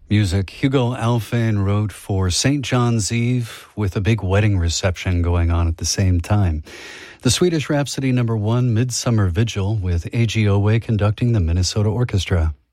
Music Hugo Alphane wrote for St. John's Eve with a big wedding reception going on at the same time. The Swedish Rhapsody No. 1 Midsummer Vigil with A.G. Owe conducting the Minnesota Orchestra.